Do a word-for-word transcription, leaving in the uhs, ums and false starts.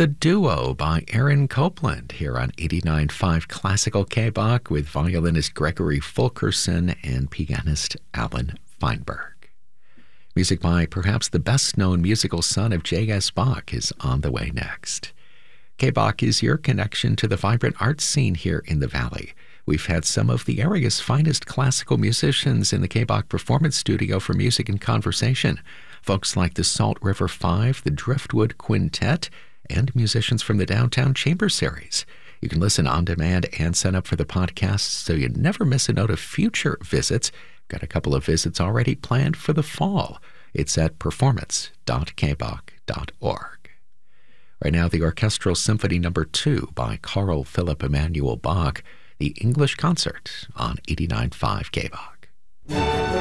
The Duo by Aaron Copland here on eighty-nine point five Classical K-Bach with violinist Gregory Fulkerson and pianist Alan Feinberg. Music by perhaps the best-known musical son of J S. Bach is on the way next. K-Bach is your connection to the vibrant art scene here in the Valley. We've had some of the area's finest classical musicians in the K-Bach Performance Studio for music and conversation. Folks like the Salt River Five, the Driftwood Quintet, and musicians from the Downtown Chamber Series. You can listen on demand and sign up for the podcast so you never miss a note of future visits. Got a couple of visits already planned for the fall. It's at performance dot k bach dot org. Right now, the Orchestral Symphony Number Two by Carl Philipp Emanuel Bach, the English Concert on eighty-nine point five K-Bach.